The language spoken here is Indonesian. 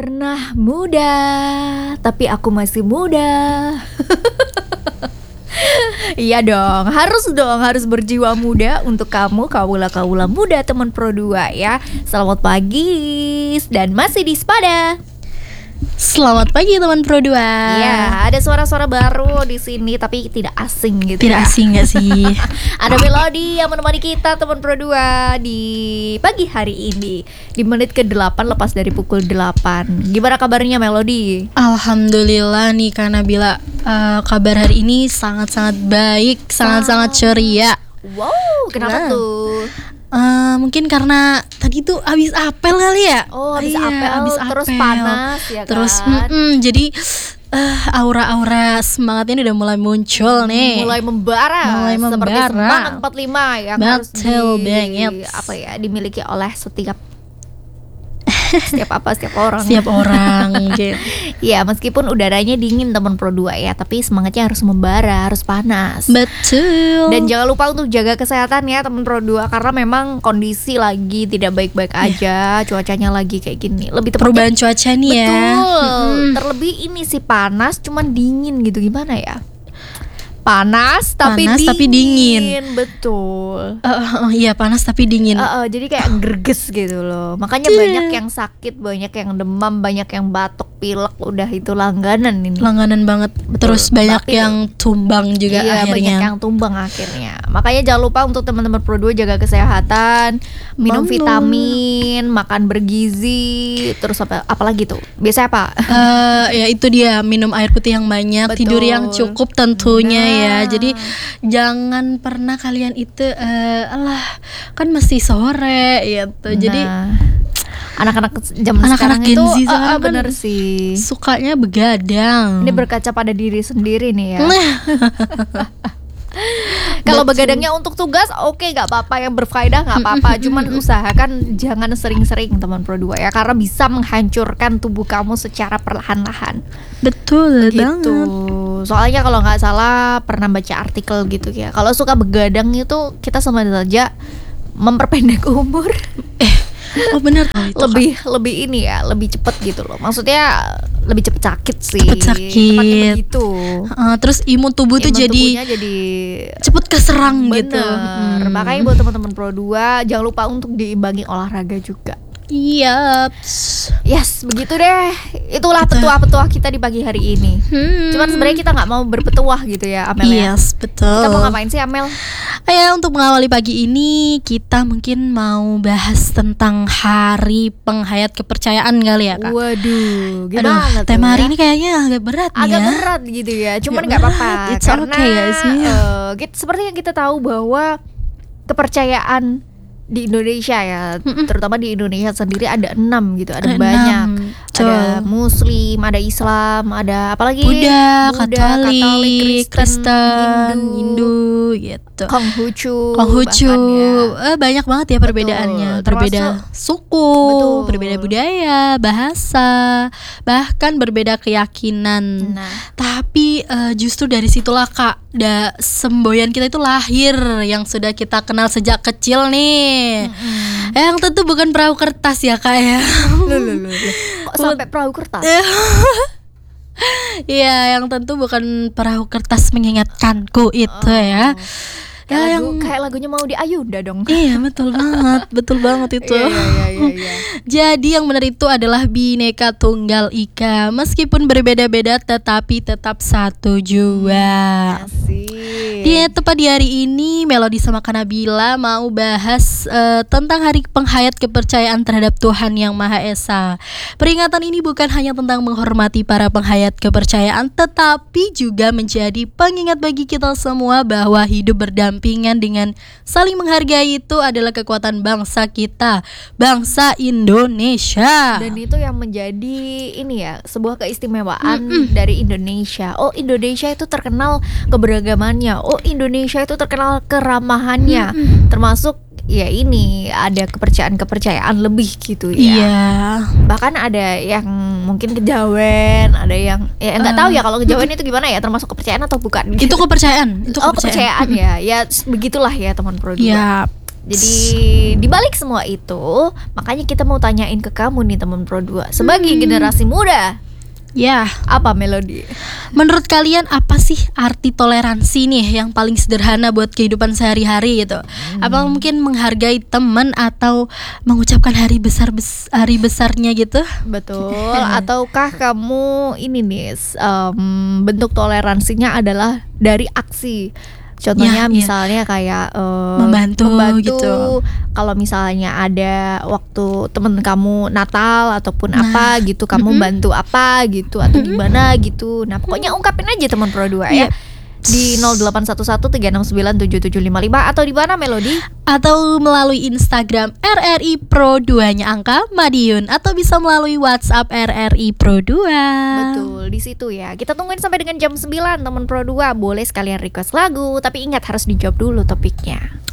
Pernah muda, tapi aku masih muda. Iya dong, harus berjiwa muda untuk kamu, kaula muda teman Pro 2 ya. Selamat pagi dan masih di Spada. Selamat pagi teman Pro 2. Ya, ada suara-suara baru di sini tapi tidak asing gitu. Tidak asing gak sih? Ada melodi yang menemani kita teman Pro 2 di pagi hari ini. Di menit ke-8 lepas dari pukul 8. Gimana kabarnya Melody? Alhamdulillah nih Kak Nabila, kabar hari ini sangat-sangat baik, sangat-sangat ceria. Wow, kenapa tuh? Mungkin karena tadi tuh habis apel kali ya. Oh, habis Iya, apel, terus panas ya kan. Terus jadi aura-aura semangatnya ini udah mulai muncul nih. Mulai membara. Seperti semangat 45 yang harus banget. Apa ya, dimiliki oleh setiap orang. Setiap orang gitu. Ya, meskipun udaranya dingin teman Pro 2 ya, tapi semangatnya harus membara, harus panas. Betul. Dan jangan lupa untuk jaga kesehatan ya teman Pro 2, karena memang kondisi lagi tidak baik-baik aja. Cuacanya lagi kayak gini. Lebih tepatnya perubahan cuaca nih ya. Betul. Terlebih ini sih panas cuman dingin gitu, gimana ya? Panas tapi dingin. Betul. Iya, panas tapi dingin. Jadi kayak greges gitu loh. Makanya banyak yang sakit, banyak yang demam, banyak yang batuk, pilek. Udah itu langganan ini. Langganan banget. Betul. Terus banyak yang tumbang juga iya, akhirnya. banyak yang tumbang akhirnya. Makanya jangan lupa untuk teman-teman Pro 2 jaga kesehatan, minum vitamin, makan bergizi. Terus apalagi tuh? Biasanya apa? Ya itu dia, minum air putih yang banyak. Betul. Tidur yang cukup tentunya ya. Jadi jangan pernah kalian itu kan masih sore gitu. Jadi anak-anak zaman sekarang Gen itu Z sekarang kan bener sih sukanya begadang. Ini berkaca pada diri sendiri nih ya. Kalau begadangnya untuk tugas oke, gak apa-apa, yang berfaedah gak apa-apa. Cuman usahakan jangan sering-sering teman Pro 2 ya, karena bisa menghancurkan tubuh kamu secara perlahan-lahan. Betul gitu. banget. Soalnya kalau gak salah pernah baca artikel gitu ya, kalau suka begadang itu kita sama saja memperpendek umur. Oh benar. Lebih ini ya, lebih cepet gitu loh. Maksudnya lebih cepet sakit sih. Tepatnya begitu. Terus imun tubuhnya jadi cepet keserang gitu. Makanya buat teman-teman Pro 2 jangan lupa untuk diimbangi olahraga juga. Iya. Yes, begitu deh. Itulah petuah-petuah kita di pagi hari ini. Cuman sebenarnya kita nggak mau berpetuah gitu ya, Amel ya. Yes, betul. Kita mau ngapain sih, Amel? Untuk mengawali pagi ini kita mungkin mau bahas tentang Hari Penghayat Kepercayaan kali ya, Kak. Waduh, gimana tuh? Tema hari ini kayaknya agak berat nih ya. Agak berat gitu ya. Cuman nggak apa-apa. It's karena okay gak sih? Seperti yang kita tahu bahwa kepercayaan di Indonesia ya, terutama di Indonesia sendiri ada 6 gitu, ada banyak. Ada Muslim, ada Islam, ada apalagi Buddha, Katolik, Kristen, Hindu gitu. Konghucu ya. Banyak banget ya perbedaannya. Berbeda suku, berbeda budaya, bahasa, bahkan berbeda keyakinan. Tapi justru dari situlah Kak, semboyan kita itu lahir, yang sudah kita kenal sejak kecil nih. Yang tentu bukan perahu kertas ya Kak ya. Kok sampai perahu kertas? Iya, yang tentu bukan perahu kertas mengingatkanku itu ya. Kayak lagunya mau di Ayunda dong. Iya, betul banget itu. Iya. Jadi yang benar itu adalah Bhinneka Tunggal Ika. Meskipun berbeda-beda tetapi tetap satu jua. Tepat di hari ini Melody sama Kak Nabila mau bahas tentang Hari Penghayat Kepercayaan terhadap Tuhan Yang Maha Esa. Peringatan ini bukan hanya tentang menghormati para penghayat kepercayaan, tetapi juga menjadi pengingat bagi kita semua bahwa hidup berdampingan dengan saling menghargai itu adalah kekuatan bangsa kita, bangsa Indonesia. Dan itu yang menjadi ini ya, sebuah keistimewaan dari Indonesia. Oh, Indonesia itu terkenal keberagamannya. Oh, Indonesia itu terkenal keramahannya. Termasuk ya ini ada kepercayaan lebih gitu ya. Iya. Bahkan ada yang mungkin kejawen, ada yang ya nggak tahu ya kalau kejawen itu gimana ya, termasuk kepercayaan atau bukan? Itu kepercayaan. Kepercayaan ya. Ya begitulah ya teman Pro 2. Ya. Jadi dibalik semua itu, makanya kita mau tanyain ke kamu nih teman Pro 2 sebagai generasi muda. Ya, Apa Melody? menurut kalian apa sih arti toleransi nih yang paling sederhana buat kehidupan sehari-hari gitu? Apa mungkin menghargai teman atau mengucapkan hari besarnya gitu? Betul. Ataukah kamu ini nih bentuk toleransinya adalah dari aksi? Contohnya Ya, misalnya kayak Membantu gitu. Kalau misalnya ada waktu temen kamu Natal ataupun apa gitu, kamu bantu apa gitu atau gimana gitu. Nah pokoknya ungkapin aja teman Pro 2 ya. Yep. Di 081136917755 atau di mana Melody? Atau melalui Instagram RRI Pro 2-nya angka Madiun, atau bisa melalui WhatsApp RRI Pro 2. Betul, di situ ya. Kita tungguin sampai dengan jam 9 teman Pro 2. Boleh sekalian request lagu, tapi ingat harus dijawab dulu topiknya.